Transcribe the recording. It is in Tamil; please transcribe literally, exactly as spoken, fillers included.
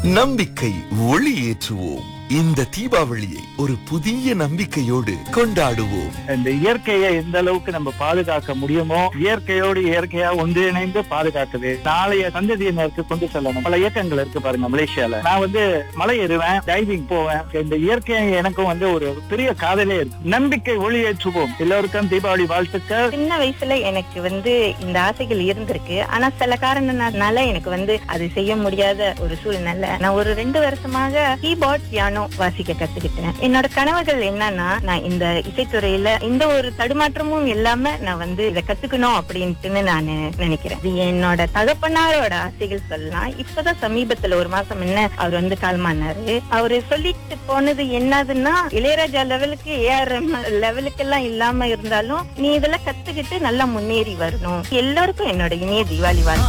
நம்பிக்கை ஒளியேற்றுவோம். இந்த தீபாவளியை ஒரு புதிய நம்பிக்கையோடு கொண்டாடுவோம். இந்த இயற்கையை எந்த அளவுக்கு நம்ம பாதுகாக்க முடியுமோ இயற்கையோடு இயற்கையா ஒன்றிணைந்து பாதுகாக்குது நாளைய சந்ததியினருக்கு கொண்டு செல்லணும். பல இயக்கங்கள் இருக்கு பாருங்க மலேசியால. நான் வந்து மலை ஏறுவேன், டைவிங் போவேன். இந்த இயற்கை எனக்கும் வந்து ஒரு பெரிய காதலே இருக்கு. நம்பிக்கை ஒளியேற்றுவோம். எல்லோருக்கும் தீபாவளி வாழ்த்துக்கள். சின்ன வயசுல எனக்கு வந்து இந்த ஆசைகள் இருந்திருக்கு. ஆனா சில காரணனால எனக்கு வந்து அது செய்ய முடியாத ஒரு சூழ்நிலை. நான் ஒரு ரெண்டு வருஷமாக கீபோர்ட் பியானோ வாசிக்க கத்துக்கிட்டேன். என்னோட கனவுகள் என்னன்னா, நான் இந்த இசைத்துறையில எந்த ஒரு தடுமாற்றமும் இல்லாம நான் வந்து இதை கத்துக்கணும் அப்படின்ட்டு நான் நினைக்கிறேன். இது என்னோட தகப்பனாரோட ஆசைகள் சொல்லலாம். இப்பதான் சமீபத்துல ஒரு மாசம் என்ன அவர் வந்து காலமானாரு. அவரு சொல்லிட்டு போனது என்னதுன்னா, இளையராஜா லெவலுக்கு ஏஆர்எம் லெவலுக்கு எல்லாம் இல்லாம இருந்தாலும் நீ இதெல்லாம் கத்துக்கிட்டு நல்லா முன்னேறி வரணும். எல்லாருக்கும் என்னோட இனிய தீபாவளி வாழ்த்து.